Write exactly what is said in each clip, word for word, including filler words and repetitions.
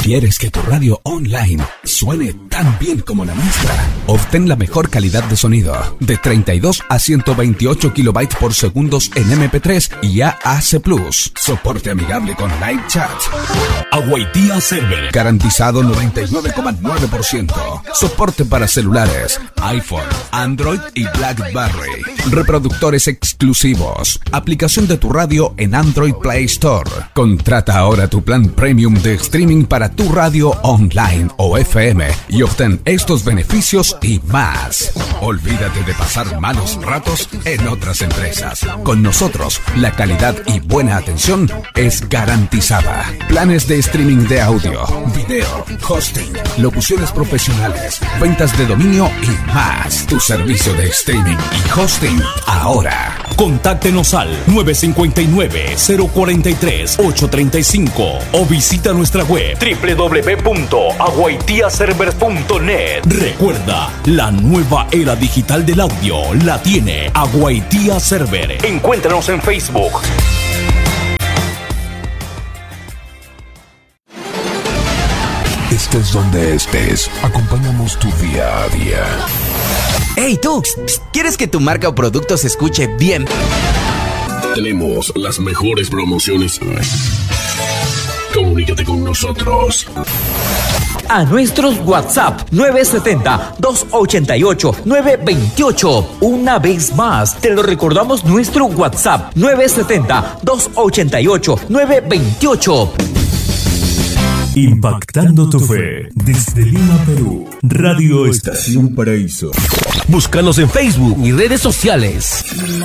¿Quieres que tu radio online suene tan bien como la nuestra? Obtén la mejor calidad de sonido de treinta y dos a ciento veintiocho kilobytes por segundo en eme pe tres y A A C plus. Soporte amigable con live chat. Aguaitía Server. Garantizado noventa y nueve coma nueve por ciento. Soporte para celulares, iPhone, Android y BlackBerry. Reproductores exclusivos. Aplicación de tu radio en Android Play Store. Contrata ahora tu plan premium de streaming para tu radio online o F M y obtén estos beneficios y más. Olvídate de pasar malos ratos en otras empresas. Con nosotros, la calidad y buena atención es garantizada. Planes de streaming de audio, video, hosting, locuciones profesionales, ventas de dominio y más. Tu servicio de streaming y hosting ahora. Contáctenos al nueve cinco nueve, cero cuatro tres, ocho tres cinco o visita nuestra web doble u doble u doble u punto aguaitía servers punto net. Recuerda, la nueva era digital del audio la tiene Aguaitía Server. Encuéntranos en Facebook. Estés donde estés, acompañamos tu día a día. ¡Hey tú! ¿Quieres que tu marca o producto se escuche bien? Tenemos las mejores promociones. Comunícate con nosotros. A nuestros WhatsApp nueve siete cero, dos ocho ocho, nueve dos ocho. Una vez más, te lo recordamos, nuestro WhatsApp nueve siete cero, dos ocho ocho, nueve dos ocho. Impactando tu fe desde Lima, Perú. Radio Estación Paraíso. Búscanos en Facebook y redes sociales.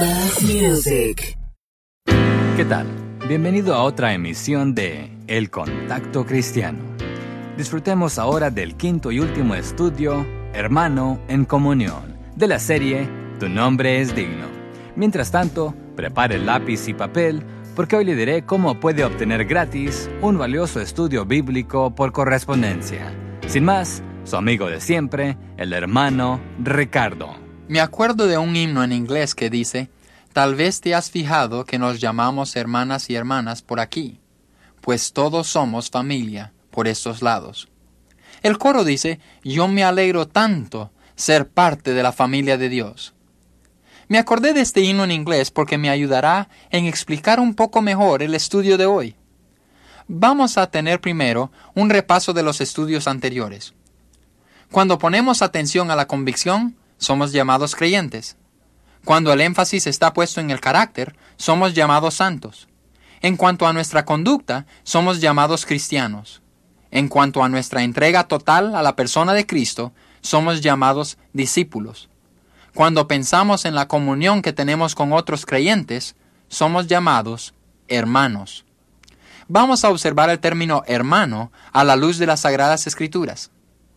¿Qué tal? Bienvenido a otra emisión de El Contacto Cristiano. Disfrutemos ahora del quinto y último estudio, Hermano en Comunión, de la serie Tu Nombre es Digno. Mientras tanto, prepare lápiz y papel, porque hoy le diré cómo puede obtener gratis un valioso estudio bíblico por correspondencia. Sin más, su amigo de siempre, el hermano Ricardo. Me acuerdo de un himno en inglés que dice: tal vez te has fijado que nos llamamos hermanas y hermanas por aquí, pues todos somos familia por estos lados. El coro dice: yo me alegro tanto ser parte de la familia de Dios. Me acordé de este himno en inglés porque me ayudará en explicar un poco mejor el estudio de hoy. Vamos a tener primero un repaso de los estudios anteriores. Cuando ponemos atención a la convicción, somos llamados creyentes. Cuando el énfasis está puesto en el carácter, somos llamados santos. En cuanto a nuestra conducta, somos llamados cristianos. En cuanto a nuestra entrega total a la persona de Cristo, somos llamados discípulos. Cuando pensamos en la comunión que tenemos con otros creyentes, somos llamados hermanos. Vamos a observar el término hermano a la luz de las Sagradas Escrituras.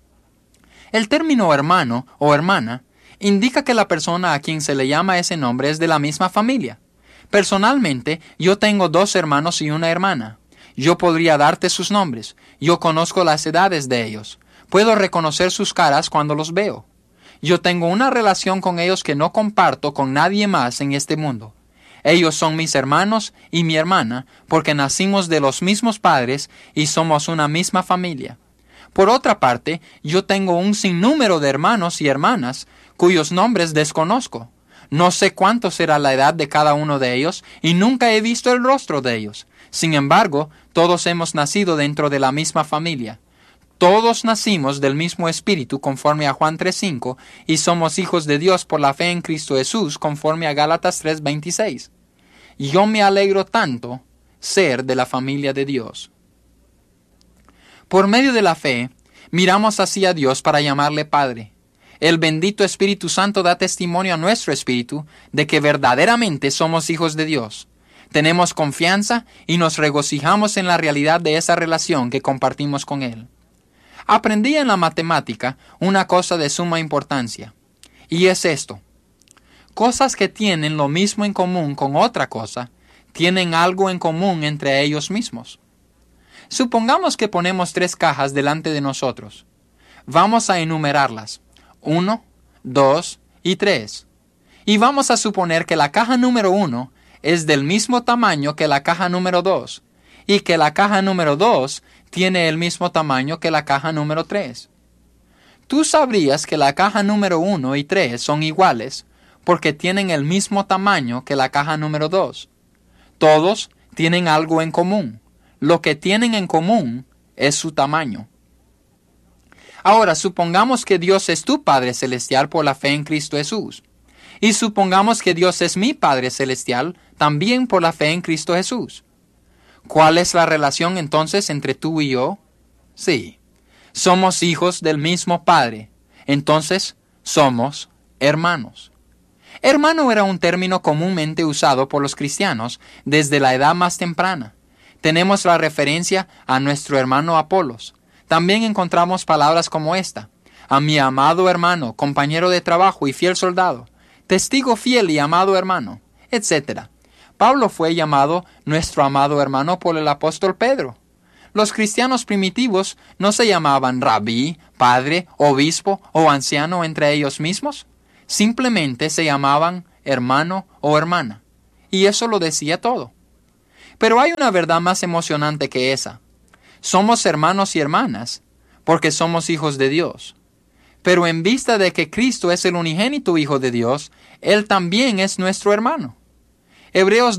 El término hermano o hermana indica que la persona a quien se le llama ese nombre es de la misma familia. Personalmente, yo tengo dos hermanos y una hermana. Yo podría darte sus nombres. Yo conozco las edades de ellos. Puedo reconocer sus caras cuando los veo. Yo tengo una relación con ellos que no comparto con nadie más en este mundo. Ellos son mis hermanos y mi hermana porque nacimos de los mismos padres y somos una misma familia. Por otra parte, yo tengo un sinnúmero de hermanos y hermanas cuyos nombres desconozco. No sé cuánto será la edad de cada uno de ellos y nunca he visto el rostro de ellos. Sin embargo, todos hemos nacido dentro de la misma familia. Todos nacimos del mismo espíritu conforme a Juan tres cinco y somos hijos de Dios por la fe en Cristo Jesús conforme a Gálatas tres veintiséis. Yo me alegro tanto ser de la familia de Dios. Por medio de la fe, miramos hacia Dios para llamarle Padre. El bendito Espíritu Santo da testimonio a nuestro espíritu de que verdaderamente somos hijos de Dios. Tenemos confianza y nos regocijamos en la realidad de esa relación que compartimos con Él. Aprendí en la matemática una cosa de suma importancia, y es esto. Cosas que tienen lo mismo en común con otra cosa, tienen algo en común entre ellos mismos. Supongamos que ponemos tres cajas delante de nosotros. Vamos a enumerarlas. Uno, dos y tres. Y vamos a suponer que la caja número uno es del mismo tamaño que la caja número dos, y que la caja número dos tiene el mismo tamaño que la caja número tres. Tú sabrías que la caja número uno y tres son iguales porque tienen el mismo tamaño que la caja número dos. Todos tienen algo en común. Lo que tienen en común es su tamaño. Ahora, supongamos que Dios es tu Padre Celestial por la fe en Cristo Jesús. Y supongamos que Dios es mi Padre Celestial también por la fe en Cristo Jesús. ¿Cuál es la relación entonces entre tú y yo? Sí, somos hijos del mismo Padre. Entonces, somos hermanos. Hermano era un término comúnmente usado por los cristianos desde la edad más temprana. Tenemos la referencia a nuestro hermano Apolos. También encontramos palabras como esta: a mi amado hermano, compañero de trabajo y fiel soldado, testigo fiel y amado hermano, etcétera. Pablo fue llamado nuestro amado hermano por el apóstol Pedro. Los cristianos primitivos no se llamaban rabí, padre, obispo o anciano entre ellos mismos. Simplemente se llamaban hermano o hermana. Y eso lo decía todo. Pero hay una verdad más emocionante que esa. Somos hermanos y hermanas porque somos hijos de Dios. Pero en vista de que Cristo es el unigénito Hijo de Dios, Él también es nuestro hermano. Hebreos